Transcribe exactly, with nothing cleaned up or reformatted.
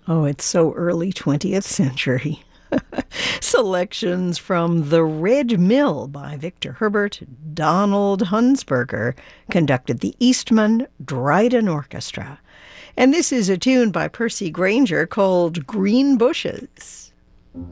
Oh, it's so early twentieth century. Selections from The Red Mill by Victor Herbert. Donald Hunsberger conducted the Eastman Dryden Orchestra. And this is a tune by Percy Grainger called Green Bushes.